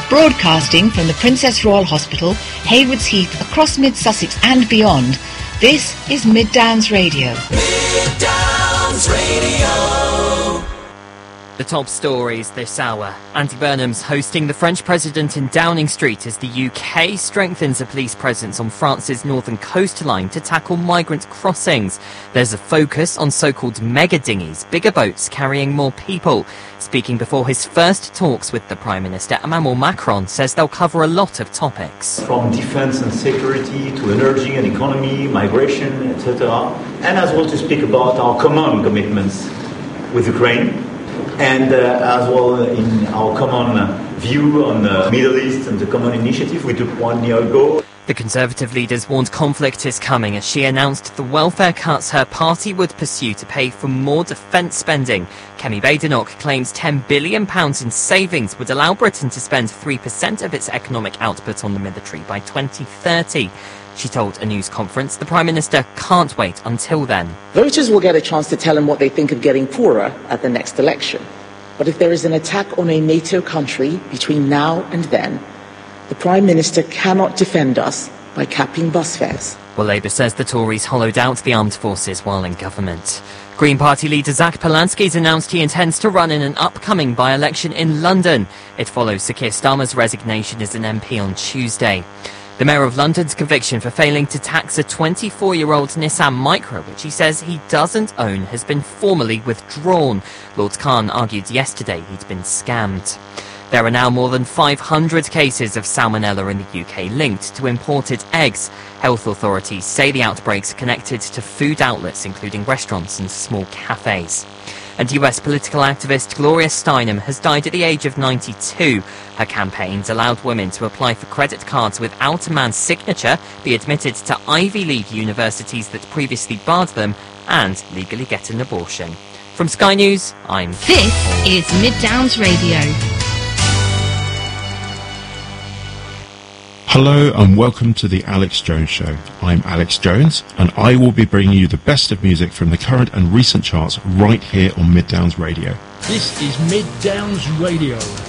Broadcasting from the Princess Royal Hospital, Haywards Heath, across Mid-Sussex and beyond, this is Mid Downs Radio. Mid Downs Radio. The top stories this hour. Andy Burnham's hosting the French president in Downing Street as the UK strengthens a police presence on France's northern coastline to tackle migrant crossings. There's a focus on so-called mega dinghies, bigger boats carrying more people. Speaking before his first talks with the Prime Minister, Emmanuel Macron says they'll cover a lot of topics. From defense and security to energy and economy, migration, etc. And as well to speak about our common commitments with Ukraine. And as well in our common view on the Middle East and the common initiative we took 1 year ago. The Conservative leaders warned conflict is coming as she announced the welfare cuts her party would pursue to pay for more defence spending. Kemi Badenoch claims £10 billion in savings would allow Britain to spend 3% of its economic output on the military by 2030. She told a news conference the Prime Minister can't wait until then. Voters will get a chance to tell them what they think of getting poorer at the next election. But if there is an attack on a NATO country between now and then, the Prime Minister cannot defend us by capping bus fares. Well, Labour says the Tories hollowed out the armed forces while in government. Green Party leader Zach Polanski's announced he intends to run in an upcoming by-election in London. It follows Sir Keir Starmer's resignation as an MP on Tuesday. The Mayor of London's conviction for failing to tax a 24-year-old Nissan Micra, which he says he doesn't own, has been formally withdrawn. Lord Khan argued yesterday he'd been scammed. There are now more than 500 cases of salmonella in the UK linked to imported eggs. Health authorities say the outbreaks are connected to food outlets, including restaurants and small cafes. And US political activist Gloria Steinem has died at the age of 92. Her campaigns allowed women to apply for credit cards without a man's signature, be admitted to Ivy League universities that previously barred them, and legally get an abortion. From Sky News, I'm... This is Mid Downs Radio. Hello and welcome to the Alex Jones Show. I'm Alex Jones and I will be bringing you the best of music from the current and recent charts right here on Mid Downs Radio. This is Mid Downs Radio.